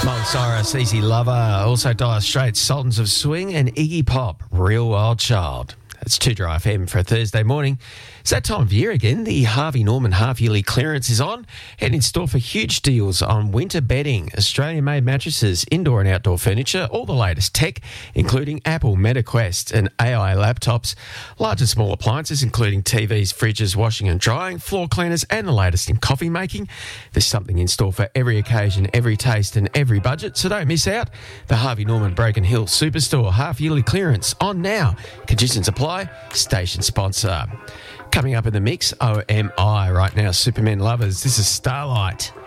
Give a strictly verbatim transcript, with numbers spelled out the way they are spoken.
Miley Cyrus, Easy Lover, also Dire Straits, Sultans of Swing, and Iggy Pop, Real Wild Child. It's two Dry F M for a Thursday morning. It's that time of year again. The Harvey Norman half-yearly clearance is on. Head in store for huge deals on winter bedding, Australian-made mattresses, indoor and outdoor furniture, all the latest tech, including Apple, MetaQuest and A I laptops, large and small appliances, including T Vs, fridges, washing and drying, floor cleaners, and the latest in coffee making. There's something in store for every occasion, every taste and every budget, so don't miss out. The Harvey Norman Broken Hill Superstore half-yearly clearance on now. Conditions apply. Station sponsor. Coming up in the mix, O M I right now, Superman lovers. This is Starlight.